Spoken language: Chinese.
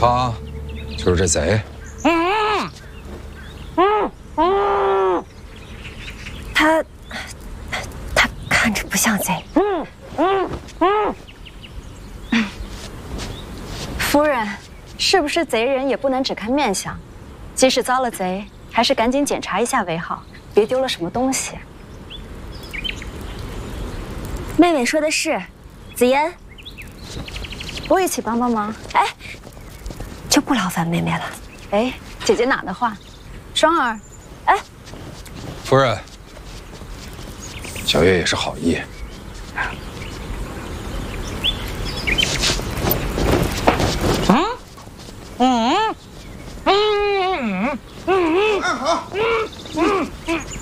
他就是这贼。 他看着不像贼。 夫人，是不是贼人也不能只看面相，即使遭了贼，还是赶紧检查一下为好，别丢了什么东西。 妹妹说的是，紫嫣， 我一起帮帮忙。 哎，就不劳烦妹妹了。 哎，姐姐哪的话？双儿，哎， 夫人，小月也是好意。 好。